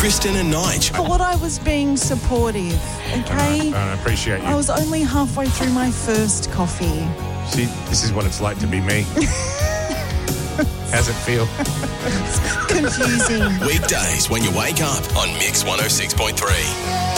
Kristen and Nige. I thought I was being supportive, okay? I appreciate you. I was only halfway through my first coffee. See, this is what it's like to be me. How's it feel? Confusing. Weekdays when you wake up on Mix 106.3.